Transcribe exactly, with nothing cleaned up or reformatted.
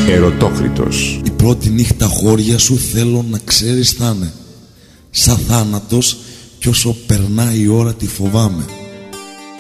Ερωτόκριτος. Η πρώτη νύχτα χώρια σου θέλω να ξέρεις θα είναι σαν θάνατος, κι όσο περνάει η ώρα τη φοβάμαι.